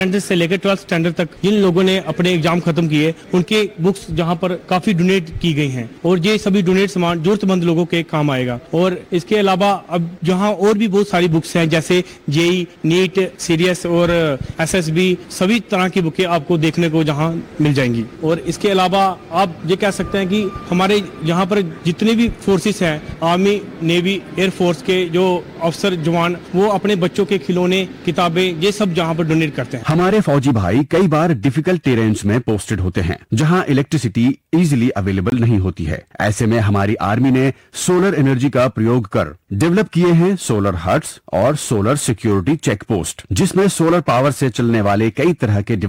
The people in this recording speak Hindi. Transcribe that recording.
स्टैंडर्ड से लेकर 12th स्टैंडर्ड तक जिन लोगों ने अपने एग्जाम खत्म किए उनके बुक्स जहां पर काफी डोनेट की गई हैं और ये सभी डोनेट सामान जरूरतमंद लोगों के काम आएगा। और इसके अलावा अब जहां और भी बहुत सारी बुक्स हैं जैसे जेई, नीट, सीडीएस और एसएसबी, सभी तरह की बुकें आपको देखने को जहां मिल जाएंगी। और इसके अलावा आप ये कह सकते हैं कि हमारे यहाँ पर जितने भी फोर्सेस हैं, आर्मी, नेवी, एयरफोर्स के जो अफसर जवान, वो अपने बच्चों के खिलौने, किताबें, ये सब जहाँ पर डोनेट करते हैं। हमारे फौजी भाई कई बार डिफिकल्ट टेरेन्स में पोस्टेड होते हैं जहां इलेक्ट्रिसिटी इजीली अवेलेबल नहीं होती है। ऐसे में हमारी आर्मी ने सोलर एनर्जी का प्रयोग कर डेवलप किए हैं सोलर हट्स और सोलर सिक्योरिटी चेक पोस्ट, जिसमें सोलर पावर से चलने वाले कई तरह के